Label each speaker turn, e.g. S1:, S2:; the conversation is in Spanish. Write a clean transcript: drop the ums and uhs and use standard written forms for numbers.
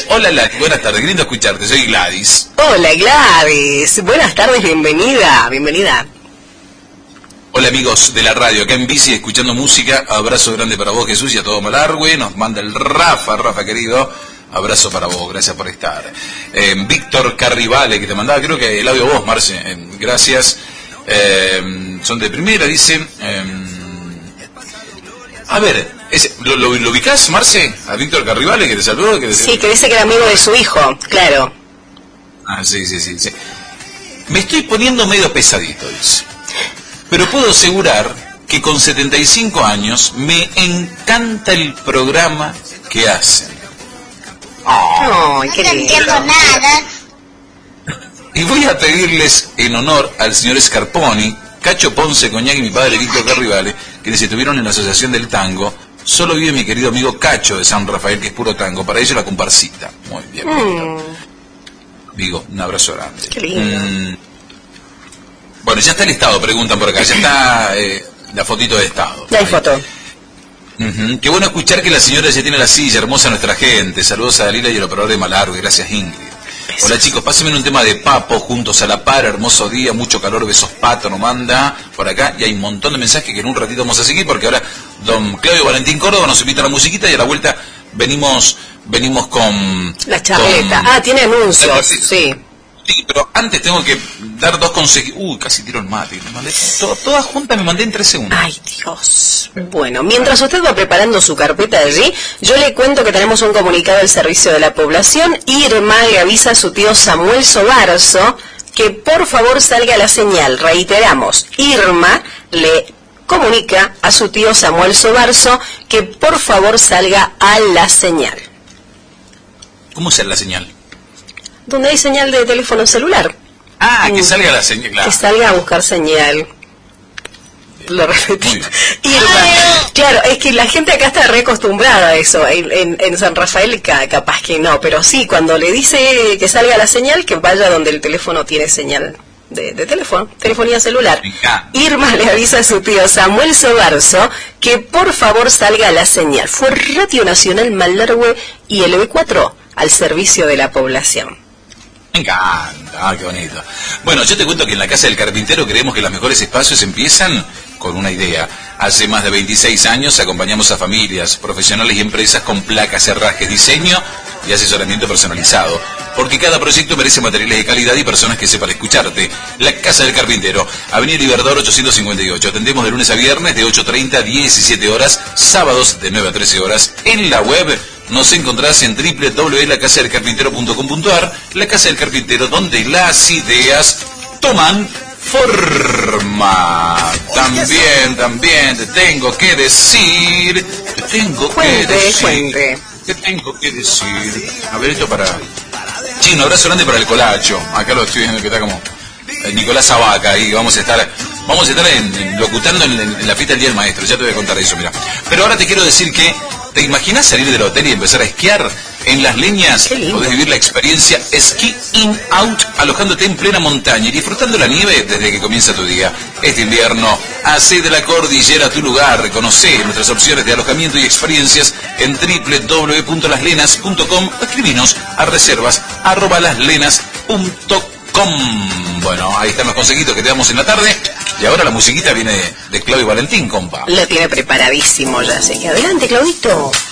S1: Hola, buenas tardes, qué lindo escucharte, soy Gladys.
S2: Hola Gladys, buenas tardes, bienvenida.
S1: Hola amigos de la radio, acá en bici escuchando música, abrazo grande para vos Jesús y a todo Malargüe, nos manda el Rafa querido, abrazo para vos, gracias por estar. Víctor Carrivale, que te mandaba creo que el audio vos, Marce, gracias. Son de primera, dice. A ver, ¿lo ubicás, Marce? A Víctor Carrivale, que te saludó.
S2: Sí, que dice que era amigo de su hijo, claro.
S1: Ah, sí. Me estoy poniendo medio pesadito, dice. Pero puedo asegurar que con 75 años me encanta el programa que hacen.
S2: Oh,
S3: no entiendo nada.
S1: Y voy a pedirles en honor al señor Scarponi, Cacho Ponce Coñac y mi padre Víctor Carrivale, quienes estuvieron en la Asociación del Tango. Solo vive mi querido amigo Cacho de San Rafael, que es puro tango. Para ello la comparsita. Muy bien, Vigo, un abrazo grande.
S2: Qué lindo.
S1: Bueno, ya está el estado, preguntan por acá. Ya está la fotito de estado.
S2: Ya hay foto.
S1: Qué bueno escuchar que la señora ya tiene la silla, hermosa nuestra gente. Saludos a Dalila y el operador de Malargüe. Gracias, Ingrid. Hola chicos, pásenme un tema de Papo, juntos a la par, hermoso día, mucho calor, besos Pato, nos manda por acá, y hay un montón de mensajes que en un ratito vamos a seguir, porque ahora don Claudio Valentín Córdoba nos invita a la musiquita y a la vuelta venimos con...
S2: La charleta. Tiene anuncios, sí.
S1: Sí, pero antes tengo que dar dos consejos. Casi tiro el mate. Me mandé todas juntas, me mandé en 3 segundos.
S2: Ay, Dios. Bueno, mientras usted va preparando su carpeta allí, yo le cuento que tenemos un comunicado del Servicio de la Población. Irma le avisa a su tío Samuel Sobarzo que por favor salga a la señal. Reiteramos, Irma le comunica a su tío Samuel Sobarzo que por favor salga a la señal.
S1: ¿Cómo es la señal?
S2: Donde hay señal de teléfono celular.
S1: Que salga la señal, claro.
S2: Que salga a buscar señal. Lo repetí. Claro, es que la gente acá está reacostumbrada a eso. En San Rafael capaz que no, pero sí, cuando le dice que salga la señal, que vaya donde el teléfono tiene señal de teléfono, telefonía celular. Irma le avisa a su tío Samuel Sobarzo que por favor salga a la señal. Fue Radio Nacional Malargüe y el B4 al servicio de la población.
S1: Me encanta, qué bonito. Bueno, yo te cuento que en la Casa del Carpintero creemos que los mejores espacios empiezan con una idea. Hace más de 26 años acompañamos a familias, profesionales y empresas con placas, herrajes, diseño y asesoramiento personalizado. Porque cada proyecto merece materiales de calidad y personas que sepan escucharte. La Casa del Carpintero, Avenida Liberdor 858. Atendemos de lunes a viernes de 8:30 a 17 horas, sábados de 9 a 13 horas. En la web nos encontrás en www.lacasadelcarpintero.com.ar. La Casa del Carpintero, donde las ideas toman forma. También te tengo que decir. ¿Qué tengo que decir? A ver, esto para... Sí, un abrazo grande para el Colacho. Acá lo estoy viendo que está como Nicolás Abaca ahí. Vamos a estar locutando en la fiesta del Día del Maestro. Ya te voy a contar eso, mira. Pero ahora te quiero decir que, ¿te imaginas salir del hotel y empezar a esquiar? En Las Leñas podés vivir la experiencia Ski In Out, alojándote en plena montaña y disfrutando la nieve desde que comienza tu día. Este invierno, hacé de la cordillera tu lugar. Conocé nuestras opciones de alojamiento y experiencias en www.laslenas.com o escribinos a reservas@laslenas.com. Bueno, ahí están los consejitos que te damos en la tarde. Y ahora la musiquita viene de Claudio Valentín, compa.
S2: Lo tiene preparadísimo ya, así que adelante, Claudito.